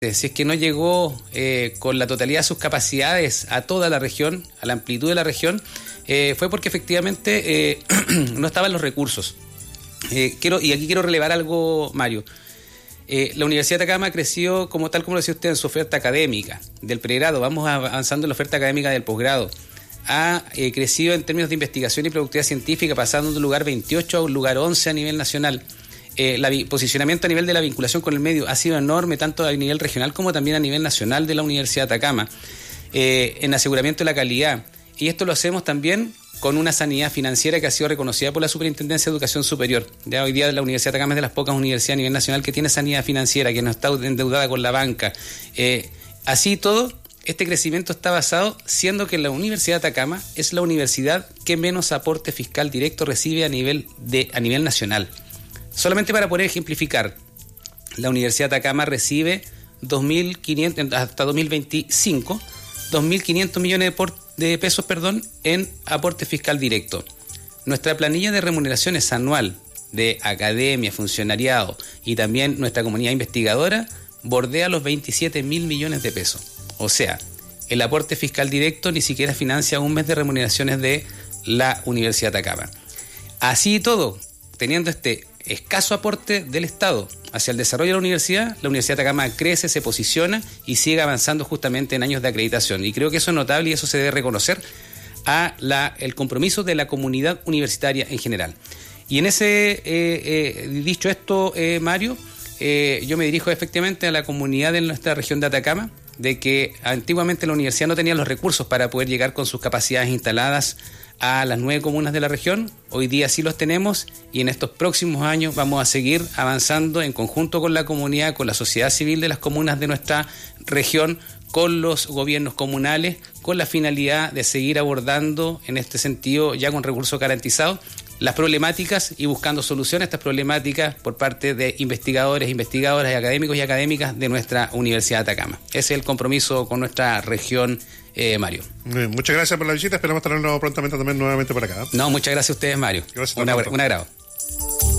Si es que no llegó con la totalidad de sus capacidades a toda la región, a la amplitud de la región, fue porque efectivamente no estaban los recursos. Y aquí quiero relevar algo, Mario. La Universidad de Atacama creció, como lo decía usted, en su oferta académica del pregrado. Vamos avanzando en la oferta académica del posgrado. Ha crecido en términos de investigación y productividad científica, pasando de un lugar 28 a un lugar 11 a nivel nacional. El posicionamiento a nivel de la vinculación con el medio ha sido enorme, tanto a nivel regional como también a nivel nacional de la Universidad de Atacama, en aseguramiento de la calidad. Y esto lo hacemos también con una sanidad financiera que ha sido reconocida por la Superintendencia de Educación Superior. Ya hoy día la Universidad de Atacama es de las pocas universidades a nivel nacional que tiene sanidad financiera, que no está endeudada con la banca. Así todo, este crecimiento está basado, siendo que la Universidad de Atacama es la universidad que menos aporte fiscal directo recibe a nivel nacional. Solamente para poder ejemplificar, la Universidad de Atacama recibe 2.500, hasta 2025, 2.500 millones de pesos en aporte fiscal directo. Nuestra planilla de remuneraciones anual de academia, funcionariado y también nuestra comunidad investigadora bordea los 27.000 millones de pesos. O sea, el aporte fiscal directo ni siquiera financia un mes de remuneraciones de la Universidad de Atacama. Así y todo, teniendo este escaso aporte del Estado hacia el desarrollo de la Universidad de Atacama crece, se posiciona y sigue avanzando justamente en años de acreditación. Y creo que eso es notable y eso se debe reconocer a el compromiso de la comunidad universitaria en general. Y en ese, dicho esto, Mario, yo me dirijo efectivamente a la comunidad de nuestra región de Atacama, de que antiguamente la universidad no tenía los recursos para poder llegar con sus capacidades instaladas a las 9 comunas de la región. Hoy día sí los tenemos y en estos próximos años vamos a seguir avanzando en conjunto con la comunidad, con la sociedad civil de las comunas de nuestra región, con los gobiernos comunales, con la finalidad de seguir abordando en este sentido, ya con recursos garantizados, las problemáticas y buscando soluciones a estas problemáticas por parte de investigadores, investigadoras, académicos y académicas de nuestra Universidad de Atacama. Ese es el compromiso con nuestra región, Mario. Muchas gracias por la visita, esperamos tenerlo prontamente también nuevamente por acá. No, muchas gracias a ustedes, Mario. Gracias. Un agrado.